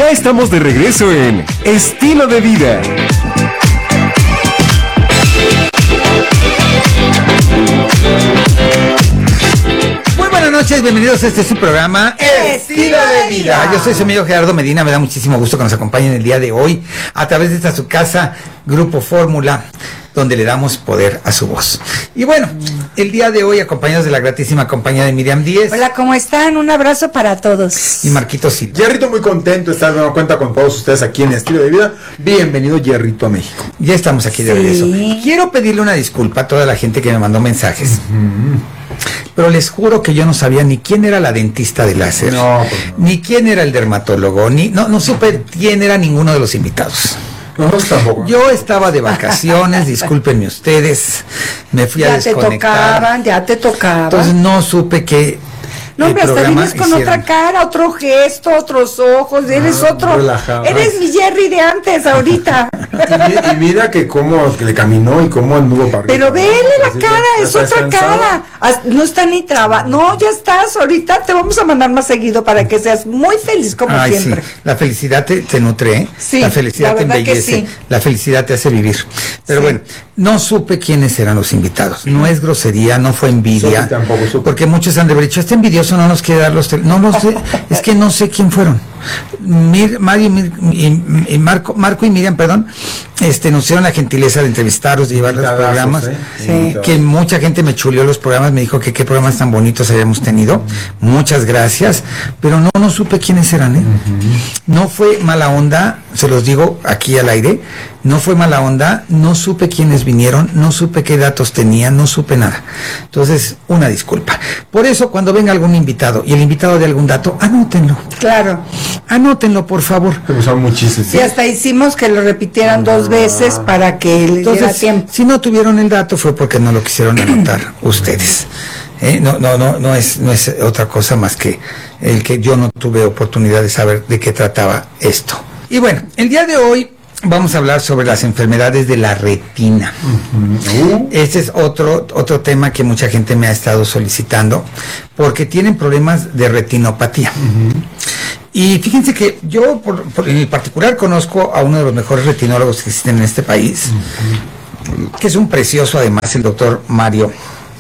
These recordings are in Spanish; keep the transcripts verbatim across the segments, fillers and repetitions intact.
Ya estamos de regreso en Estilo de Vida. Muy buenas noches, bienvenidos a este su programa Estilo de Vida. Yo soy su amigo Gerardo Medina, me da muchísimo gusto que nos acompañen el día de hoy a través de esta su casa, Grupo Fórmula, donde le damos poder a su voz. Y bueno, el día de hoy acompañados de la gratísima compañía de Miriam Díez. Hola, ¿cómo están? Un abrazo para todos. Y Marquito Silva. Jerrito, muy contento de estar dando cuenta con todos ustedes aquí en Estilo de Vida. Bienvenido, Jerrito, a México. Ya estamos aquí de Sí. regreso. Quiero pedirle una disculpa a toda la gente que me mandó mensajes. Uh-huh. Pero les juro que yo no sabía ni quién era la dentista de láser, no, pues no. ni quién era el dermatólogo, ni no, no supe quién era ninguno de los invitados. Nosotros tampoco. Yo estaba de vacaciones, discúlpenme ustedes, me fui ya a desconectar. Ya te tocaban, ya te tocaban. Entonces no supe que No, hombre, hasta vienes con hicieron. Otra cara, otro gesto, otros ojos, eres ah, otro, relajado. Eres mi Jerry de antes, ahorita. y, y mira que cómo que le caminó y cómo anduvo para arriba. Pero vele la cara, es otra cara. No está ni traba, no, ya estás, ahorita te vamos a mandar más seguido para que seas muy feliz como Ay, siempre. Sí. La felicidad te, te nutre, ¿eh? Sí, la felicidad la te embellece, sí. La felicidad te hace vivir. Pero sí. Bueno, no supe quiénes eran los invitados, no es grosería, no fue envidia, tampoco supe. Porque muchos han de haber dicho, este envidioso no nos quiere dar los tel-". No lo sé, es que no sé quién fueron. Mir, Mario Mir, y, y Marco, Marco y Miriam, perdón, este, nos hicieron la gentileza de entrevistarlos, de llevar los programas, ¿eh? Sí. Que mucha gente me chuleó los programas, me dijo que qué programas tan bonitos habíamos tenido, uh-huh. Muchas gracias, pero no, no supe quiénes eran, ¿eh? Uh-huh. No fue mala onda, se los digo aquí al aire, no fue mala onda, no supe quiénes vinieron, no supe qué datos tenían, no supe nada. Entonces, una disculpa. Por eso, cuando venga algún invitado y el invitado de algún dato, anótenlo. Claro. Anótenlo, por favor. Son muchísimos. Sí, hasta hicimos que lo repitieran ah. dos veces para que les Entonces, diera tiempo. Si no tuvieron el dato fue porque no lo quisieron anotar ustedes. ¿Eh? No, no, no, no es, no es otra cosa más que el que yo no tuve oportunidad de saber de qué trataba esto. Y bueno, el día de hoy vamos a hablar sobre las enfermedades de la retina. Uh-huh. Este es otro, otro tema que mucha gente me ha estado solicitando porque tienen problemas de retinopatía. Uh-huh. Y fíjense que yo por, por, en particular conozco a uno de los mejores retinólogos que existen en este país, uh-huh. Que es un precioso además, el doctor Mario.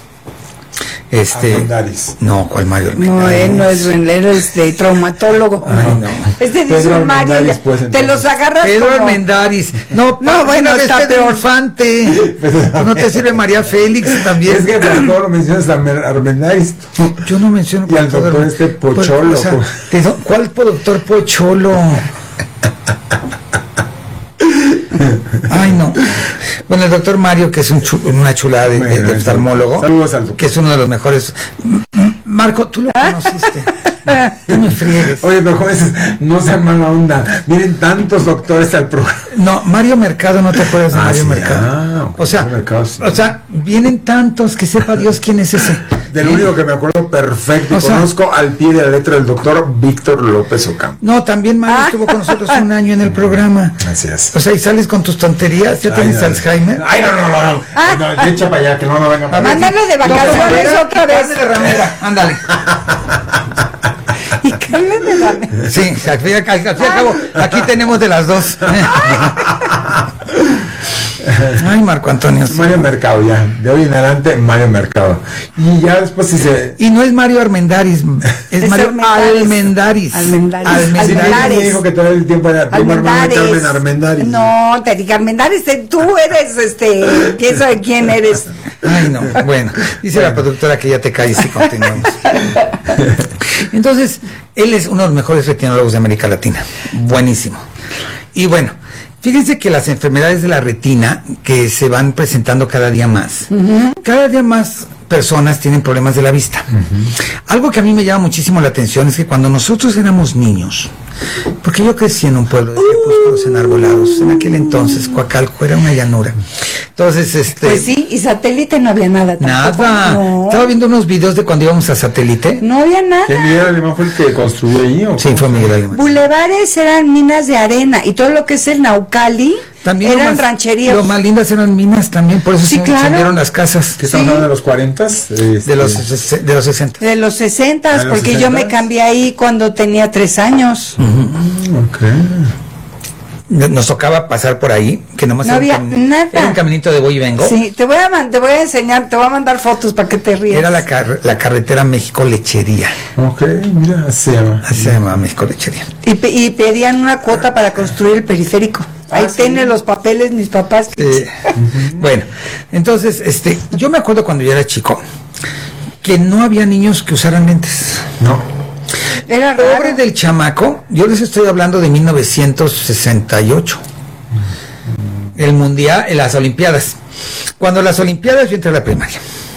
Este, Armendáriz. No, ¿cuál Mario Armendáriz? No, él no es él es de traumatólogo. Ay, no. Este dice Mario, pues, te los agarras Pedro como... Armendáriz. No, no, bueno, está Pedro peor. Infante. No te sirve María Félix también. Es que el doctor mencionas a Armendáriz. Yo no menciono. Y al doctor de... este Pocholo. Pues, o sea, ¿cuál doctor Pocholo? Ay, no. Bueno, el doctor Mario, que es un chu una chulada de, bueno, de oftalmólogo, saludos al doctor. Que es uno de los mejores. Marco, tú lo conociste. No me friegues. Oye, pero jóvenes, no sean mala onda. Miren tantos doctores al programa. No, Mario Mercado, ¿no te acuerdas de ah, Mario sí, Mercado? Ah, okay. O sea, Mercado, sí. O sea, vienen tantos que sepa Dios quién es ese. Del ¿sí? único que me acuerdo perfecto, o y sea, conozco al pie de la letra del doctor Víctor López Ocampo. No, también Mario ah. estuvo con nosotros un año en el programa. Gracias. O sea, y sales con tus tonterías, ¿ya tienes no, Alzheimer? Ay, no, no, no, no. Ah. no echa para allá, que no, no venga para allá. Mándalo de vacaciones no, otra vez. De ramera, ándale. Y Carmen de ramera. Sí, al fin y al cabo, aquí tenemos de las dos. Ay, Marco Antonio. Mario Mercado, ya. De hoy en adelante, Mario Mercado. Y ya después si se... Y no es Mario Armendáriz, es, es Mario Almendáriz. Almendáriz. Almendáriz. Almendáriz. Almendáriz. Me dijo que todo el tiempo era Almendáriz. Armendáriz. No, te digo Armendáriz, tú eres, este, ¿quién sabe quién eres? Ay, no, bueno, dice bueno. La productora que ya te calles y continuamos. Entonces, él es uno de los mejores retinólogos de América Latina. Buenísimo. Y bueno, fíjense que las enfermedades de la retina que se van presentando cada día más, uh-huh. cada día más personas tienen problemas de la vista. Uh-huh. Algo que a mí me llama muchísimo la atención es que cuando nosotros éramos niños, porque yo crecí en un pueblo de Tepoztlán, los enarbolados. En aquel entonces, Coacalco era una llanura. Entonces, este... Pues sí, y Satélite no había nada tampoco. Nada. No. Estaba viendo unos videos de cuando íbamos a Satélite. No había nada. ¿Quién Miguel Alemán fue el que construyó ahí? ¿O Sí, cómo? fue Miguel Alemán. Bulevares eran minas de arena y todo lo que es el Naucali También lo eran más- rancherías. Lo más lindas eran minas también, por eso Sí, se claro. incendiaron las casas. ¿Qué estamos Sí. hablando de los cuarentas? Este, De los, ses- de los sesenta. De los sesentas, ¿De los porque yo me sesentas? cambié ahí cuando tenía tres años. Ok. Nos tocaba pasar por ahí, que nomás No era, había un cami- nada. era un caminito de voy y vengo. Sí, te voy a man- te voy a enseñar, te voy a mandar fotos para que te rías. Era la, car- la carretera México-Lechería. Ok, mira, así se llama. Así se llamaba México-Lechería. Y, pe- y pedían una cuota para construir el periférico. Ahí tienen los papeles mis papás. Eh, Bueno, entonces, este, yo me acuerdo cuando yo era chico que no había niños que usaran lentes. No. Era Pobre raro. del chamaco, yo les estoy hablando de mil novecientos sesenta y ocho. El mundial, en las olimpiadas. Cuando las olimpiadas yo entré a la primaria.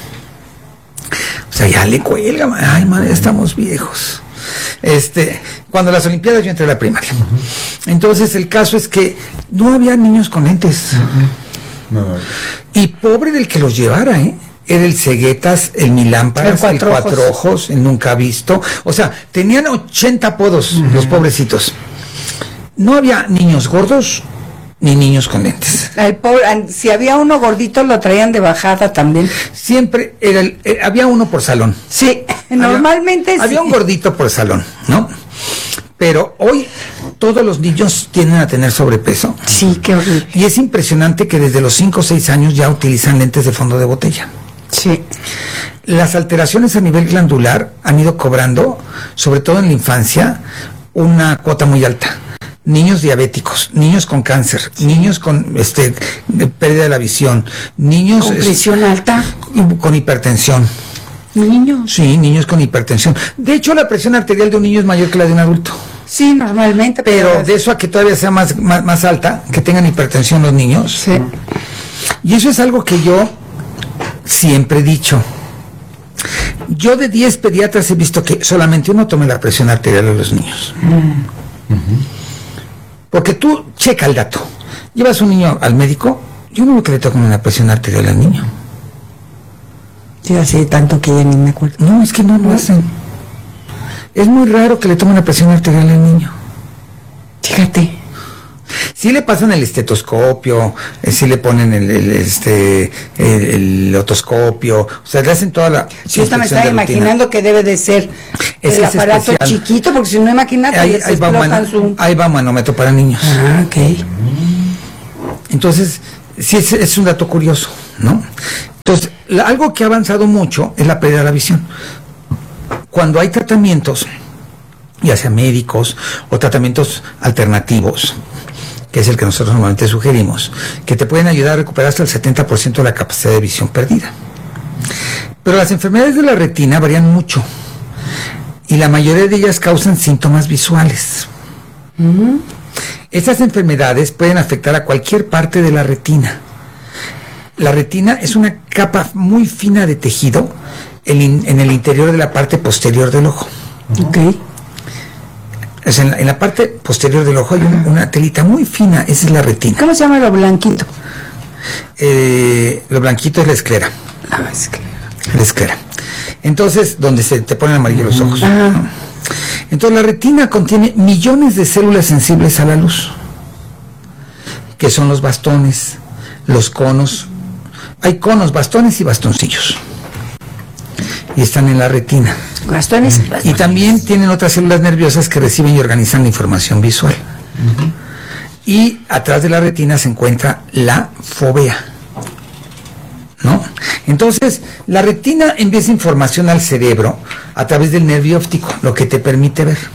O sea, ya le cuelga, ma- ay madre, estamos viejos. Este, cuando las olimpiadas yo entré a la primaria. Entonces el caso es que no había niños con lentes. No, no. Y pobre del que los llevara, ¿eh? Era el Ceguetas, el Milámparas, El el Cuatro Cuatro Ojos. Ojos, el Nunca Visto. O sea, tenían ochenta apodos, los pobrecitos. No había niños gordos ni niños con lentes. El pobre- an- si había uno gordito lo traían de bajada también. Siempre era el- eh, había uno por salón. Sí, Había- normalmente había sí. un gordito por salón, ¿no? Pero hoy todos los niños tienden a tener sobrepeso. Sí, qué horrible. Y es impresionante que desde los cinco o seis años ya utilizan lentes de fondo de botella. Sí. Las alteraciones a nivel glandular han ido cobrando, sobre todo en la infancia, una cuota muy alta. Niños diabéticos, niños con cáncer, niños con este de pérdida de la visión, niños Con es- presión alta. con hipertensión. Niños. Sí, niños con hipertensión. De hecho, la presión arterial de un niño es mayor que la de un adulto. Sí, normalmente. Pero de eso a que todavía sea más, más, más alta, que tengan hipertensión los niños. Sí. Y eso es algo que yo siempre he dicho. Yo de diez pediatras he visto que solamente uno tome la presión arterial a los niños. Porque tú checa el dato. Llevas un niño al médico, yo no veo que le toquen una presión arterial al niño. Yo hace tanto que ya ni me acuerdo. No, es que no lo hacen. Es muy raro que le tomen la presión arterial al niño. Fíjate. Sí le pasan el estetoscopio, eh, sí le ponen el, el, este el, el otoscopio, o sea, le hacen toda la Yo hasta me inspección estaba de rutina. imaginando que debe de ser Ese el es aparato especial. chiquito, porque si no, imagínate, Ahí, les ahí va un explotan mano- su... ahí va un manómetro para niños. Ah, ok. Entonces, sí es, es un dato curioso, ¿no? Entonces, la- algo que ha avanzado mucho es la pérdida de la visión. Cuando hay tratamientos, ya sea médicos o tratamientos alternativos, que es el que nosotros normalmente sugerimos, que te pueden ayudar a recuperar hasta el setenta por ciento de la capacidad de visión perdida. Pero las enfermedades de la retina varían mucho y la mayoría de ellas causan síntomas visuales. Estas enfermedades pueden afectar a cualquier parte de la retina. La retina es una capa muy fina de tejido en, in- en el interior de la parte posterior del ojo. Ok. O sea, en, la, en la parte posterior del ojo hay un- una telita muy fina, esa es la retina. ¿Cómo se llama lo blanquito? Eh, lo blanquito es la esclera, Ah, es que... la esclera. Entonces, donde se te ponen amarillos los ojos. Ah. Entonces, la retina contiene millones de células sensibles a la luz, que son los bastones, los conos. Hay conos, bastones y bastoncillos. Y están en la retina. Bastones. Y también tienen otras células nerviosas que reciben y organizan la información visual. Y atrás de la retina se encuentra la fóvea, ¿no? Entonces, la retina envía esa información al cerebro a través del nervio óptico, lo que te permite ver.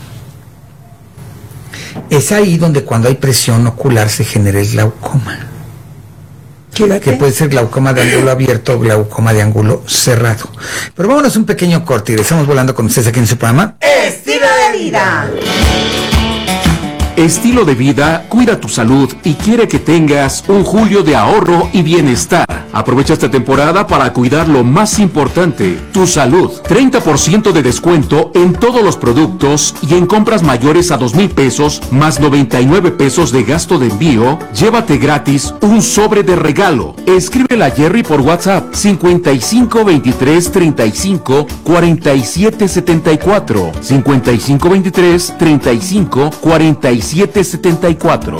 Es ahí donde cuando hay presión ocular se genera el glaucoma, Fíjate. que puede ser glaucoma de ángulo abierto o glaucoma de ángulo cerrado. Pero vámonos un pequeño corte y regresamos volando con ustedes aquí en su programa. Estilo de vida. Estilo de Vida cuida tu salud y quiere que tengas un julio de ahorro y bienestar. Aprovecha esta temporada para cuidar lo más importante, tu salud. treinta por ciento de descuento en todos los productos y en compras mayores a dos mil pesos más noventa y nueve pesos de gasto de envío, llévate gratis un sobre de regalo. Escríbele a Jerry por WhatsApp cincuenta y cinco veintitrés treinta y cinco cuarenta y siete setenta y cuatro, cincuenta y cinco veintitrés treinta y cinco cuarenta y siete setenta y cuatro.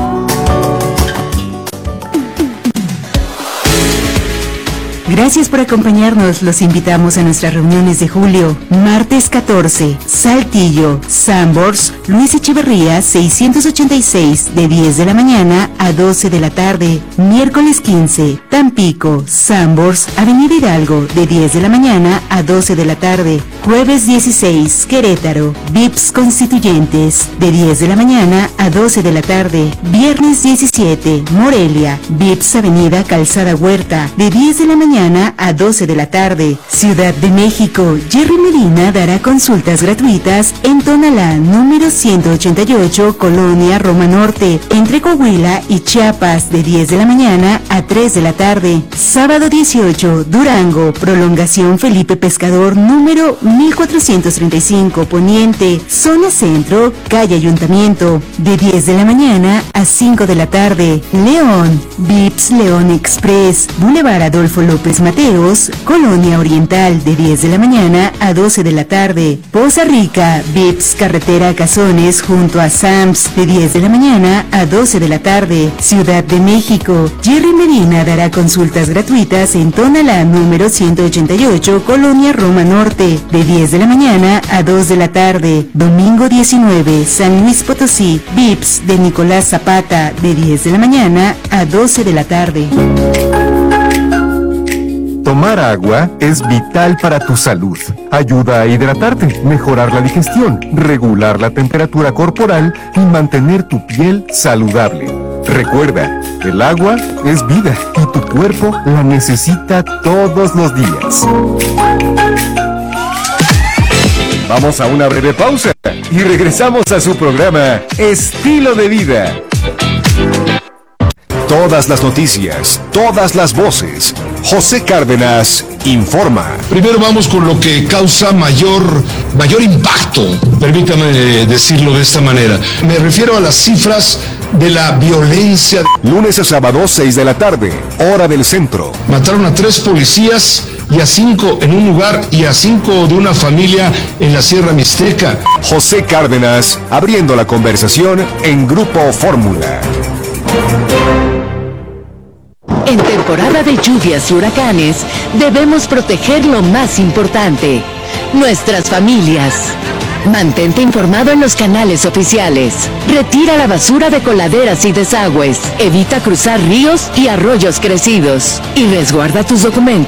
Gracias por acompañarnos. Los invitamos a nuestras reuniones de julio. Martes catorce, Saltillo, Sanborns, Luis Echeverría seiscientos ochenta y seis, de diez de la mañana a doce de la tarde. Miércoles quince, Tampico, Sanborns, Avenida Hidalgo, de diez de la mañana a doce de la tarde. Jueves dieciséis, Querétaro, V I P S Constituyentes, de diez de la mañana a doce de la tarde. Viernes diecisiete, Morelia, V I P S Avenida Calzada Huerta, de diez de la mañana a doce de la tarde. Ciudad de México, Jerry Medina dará consultas gratuitas en Tonalá, número ciento ochenta y ocho, Colonia Roma Norte, entre Coahuila y Chiapas, de diez de la mañana a tres de la tarde. Sábado dieciocho, Durango, Prolongación Felipe Pescador, número mil cuatrocientos treinta y cinco, Poniente, Zona Centro, Calle Ayuntamiento, de diez de la mañana a cinco de la tarde. León, V I P S León Express, Boulevard Adolfo López Mateos, Colonia Oriental, de diez de la mañana a doce de la tarde. Poza Rica, V I P S Carretera Cazones junto a Sams, de diez de la mañana a doce de la tarde. Ciudad de México, Jerry Medina dará consultas gratuitas en Tonalá, número ciento ochenta y ocho, Colonia Roma Norte, de diez de la mañana a dos de la tarde. Domingo diecinueve, San Luis Potosí, V I P S de Nicolás Zapata, de diez de la mañana a doce de la tarde. Tomar agua es vital para tu salud. Ayuda a hidratarte, mejorar la digestión, regular la temperatura corporal y mantener tu piel saludable. Recuerda, el agua es vida y tu cuerpo la necesita todos los días. Vamos a una breve pausa y regresamos a su programa Estilo de Vida. Todas las noticias, todas las voces. José Cárdenas informa. Primero vamos con lo que causa mayor, mayor impacto, permítame decirlo de esta manera. Me refiero a las cifras de la violencia. Lunes a sábado, seis de la tarde, hora del centro. Mataron a tres policías y a cinco en un lugar y a cinco de una familia en la Sierra Mixteca. José Cárdenas abriendo la conversación en Grupo Fórmula. En temporada de lluvias y huracanes, debemos proteger lo más importante, nuestras familias. Mantente informado en los canales oficiales. Retira la basura de coladeras y desagües. Evita cruzar ríos y arroyos crecidos. Y resguarda tus documentos